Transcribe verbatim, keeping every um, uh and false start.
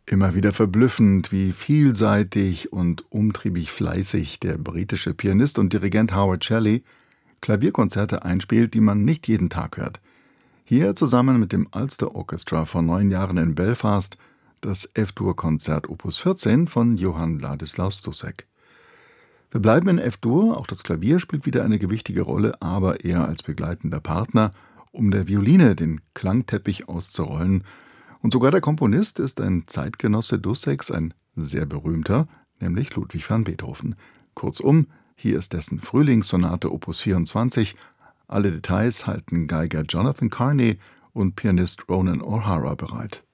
Immer wieder verblüffend, wie vielseitig und umtriebig fleißig der britische Pianist und Dirigent Howard Shelley Klavierkonzerte einspielt, die man nicht jeden Tag hört. Hier zusammen mit dem Ulster Orchestra vor neun Jahren in Belfast das F-Dur-Konzert Opus vierzehn von Johann Ladislaus Dussek. Wir bleiben in F-Dur, auch das Klavier spielt wieder eine gewichtige Rolle, aber eher als begleitender Partner, um der Violine den Klangteppich auszurollen. Und sogar der Komponist ist ein Zeitgenosse Dusseks, ein sehr berühmter, nämlich Ludwig van Beethoven. Kurzum, hier ist dessen Frühlingssonate Opus vierundzwanzig. Alle Details halten Geiger Jonathan Carney und Pianist Ronan O'Hara bereit.